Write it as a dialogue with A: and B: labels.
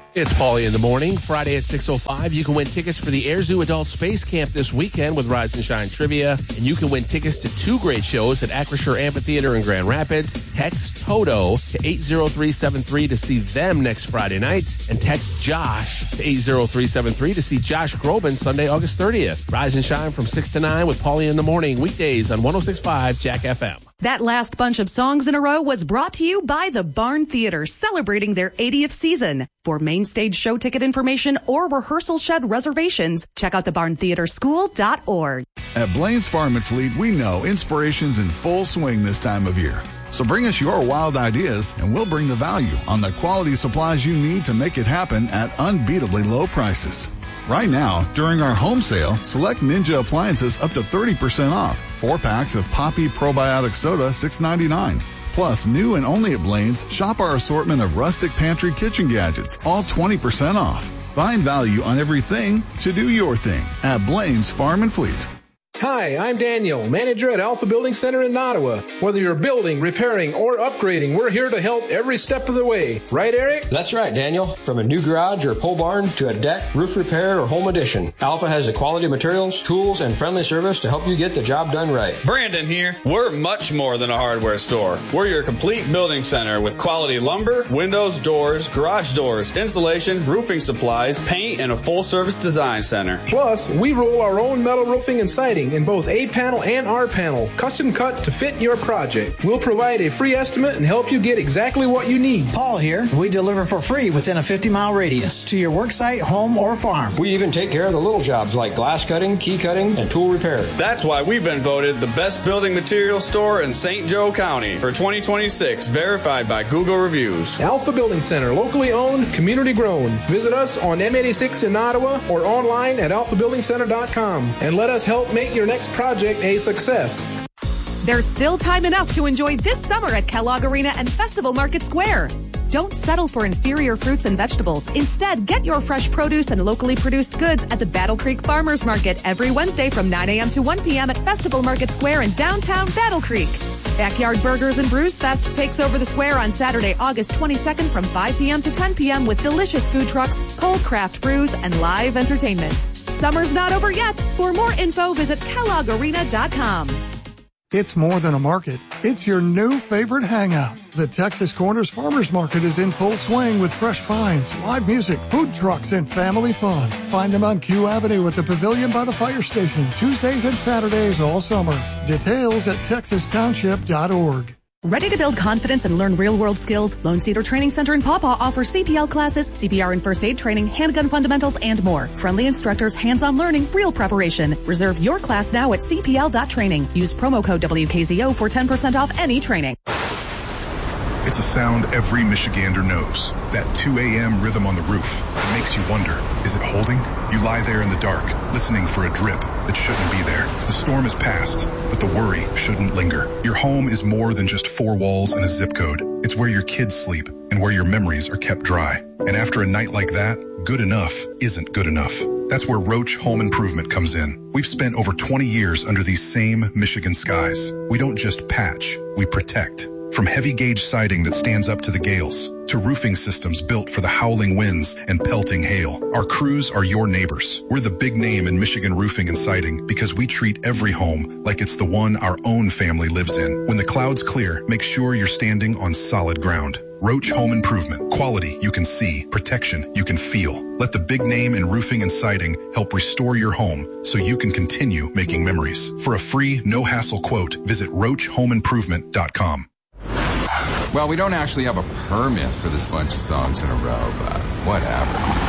A: It's Paulie in the morning, Friday at 6:05. You can win tickets for the Air Zoo Adult Space Camp this weekend with Rise and Shine Trivia. And you can win tickets to 2 great shows at Acrisure Amphitheater in Grand Rapids. Text TOTO to 80373 to see them next Friday night. And text Josh to 80373 to see Josh Groban Sunday, August 30th. Rise and Shine from 6 to 9 with Paulie in the morning, weekdays on 106.5 Jack FM.
B: That last bunch of songs in a row was brought to you by the Barn Theater, celebrating their 80th season. For main stage show ticket information or rehearsal shed reservations, check out thebarntheaterschool.org.
C: At Blaine's Farm and Fleet, we know inspiration's in full swing this time of year. So bring us your wild ideas, and we'll bring the value on the quality supplies you need to make it happen at unbeatably low prices. Right now, during our home sale, select Ninja appliances up to 30% off. 4 packs of Poppy Probiotic Soda, $6.99. Plus, new and only at Blaine's, shop our assortment of rustic pantry kitchen gadgets, all 20% off. Find value on everything to do your thing at Blaine's Farm and Fleet.
D: Hi, I'm Daniel, manager at Alpha Building Center in Ottawa. Whether you're building, repairing, or upgrading, we're here to help every step of the way. Right, Eric?
E: That's right, Daniel. From a new garage or pole barn to a deck, roof repair, or home addition, Alpha has the quality materials, tools, and friendly service to help you get the job done right.
F: Brandon here. We're much more than a hardware store. We're your complete building center with quality lumber, windows, doors, garage doors, insulation, roofing supplies, paint, and a full-service design center.
D: Plus, we roll our own metal roofing and siding in both A-panel and R-panel, custom cut to fit your project. We'll provide a free estimate and help you get exactly what you need.
G: Paul here. We deliver for free within a 50-mile radius to your worksite, home, or farm.
E: We even take care of the little jobs like glass cutting, key cutting, and tool repair.
F: That's why we've been voted the best building materials store in St. Joe County for 2026, verified by Google Reviews.
D: Alpha Building Center, locally owned, community grown. Visit us on M86 in Ottawa or online at alphabuildingcenter.com and let us help make your next project a success.
B: There's still time enough to enjoy this summer at Kellogg Arena and Festival Market Square. Don't settle for inferior fruits and vegetables. Instead, get your fresh produce and locally produced goods at the Battle Creek Farmers Market every Wednesday from 9 a.m. to 1 p.m. at Festival Market Square in downtown Battle Creek. Backyard Burgers and Brews Fest takes over the square on Saturday, August 22nd from 5 p.m. to 10 p.m. with delicious food trucks, cold craft brews, and live entertainment. Summer's not over yet. For more info, visit KelloggArena.com.
H: It's more than a market. It's your new favorite hangout. The Texas Corners Farmers Market is in full swing with fresh finds, live music, food trucks, and family fun. Find them on Q Avenue at the Pavilion by the fire station, Tuesdays and Saturdays all summer. Details at texastownship.org.
B: Ready to build confidence and learn real-world skills? Lone Cedar Training Center in Paw Paw offers CPL classes, CPR and first aid training, handgun fundamentals, and more. Friendly instructors, hands-on learning, real preparation. Reserve your class now at cpl.training. Use promo code WKZO for 10% off any training.
I: It's a sound every Michigander knows. That 2 a.m. rhythm on the roof. It makes you wonder, is it holding? You lie there in the dark, listening for a drip that shouldn't be there. The storm is past, but the worry shouldn't linger. Your home is more than just 4 walls and a zip code. It's where your kids sleep and where your memories are kept dry. And after a night like that, good enough isn't good enough. That's where Roach Home Improvement comes in. We've spent over 20 years under these same Michigan skies. We don't just patch, we protect. From heavy gauge siding that stands up to the gales, to roofing systems built for the howling winds and pelting hail, our crews are your neighbors. We're the big name in Michigan roofing and siding because we treat every home like it's the one our own family lives in. When the clouds clear, make sure you're standing on solid ground. Roach Home Improvement. Quality you can see, protection you can feel. Let the big name in roofing and siding help restore your home so you can continue making memories. For a free, no-hassle quote, visit roachhomeimprovement.com.
J: Well, we don't actually have a permit for this bunch of songs in a row, but whatever.